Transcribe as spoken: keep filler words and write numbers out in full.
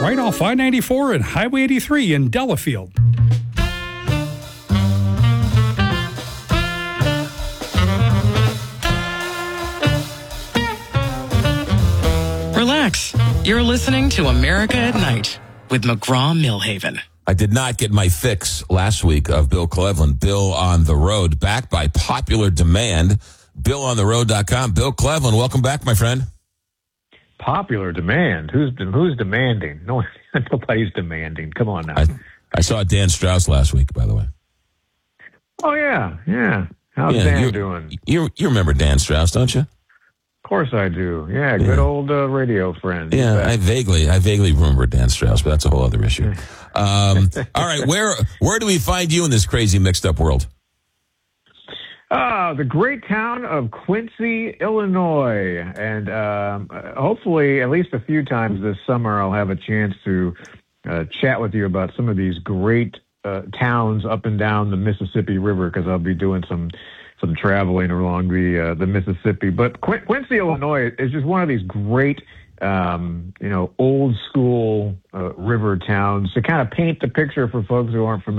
right off I ninety-four and Highway eighty-three in Delafield. Relax. You're listening to America at Night with McGraw-Millhaven. I did not get my fix last week of Bill Cleveland. Bill on the Road, backed by popular demand. Bill on the road dot com. Bill Cleveland, welcome back, my friend. Popular demand? Who's who's demanding? No, nobody's demanding. Come on now. I, I saw Dan Strauss last week, by the way. Oh, yeah, yeah. How's yeah, Dan you, doing? You you remember Dan Strauss, don't you? Of course I do. Yeah, good yeah. old uh, radio friend. Yeah, I vaguely I vaguely remember Dan Strauss, but that's a whole other issue. Um, all right, where where do we find you in this crazy mixed up world? Uh, the great town of Quincy, Illinois. And um, hopefully at least a few times this summer I'll have a chance to uh, chat with you about some of these great uh, towns up and down the Mississippi River, because I'll be doing some some traveling along the uh, the Mississippi. But Qu- Quincy, Illinois is just one of these great, um, you know, old school uh, river towns. To kind of paint the picture for folks who aren't familiar